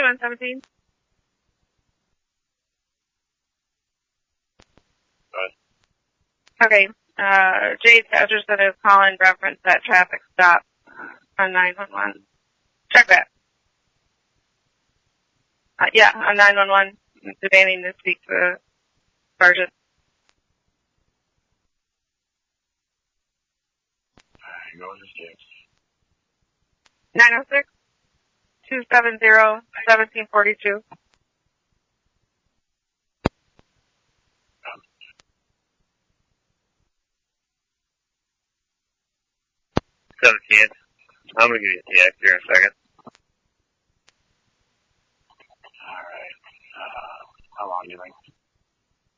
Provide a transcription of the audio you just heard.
2117. Okay. Jade Patterson is calling reference that traffic stop on 911. Check that. Yeah, on 911, demanding to speak to Sergeant. 906-270-1742. 17th. I'm going to give you a text here in a second. Alright. How long do you think?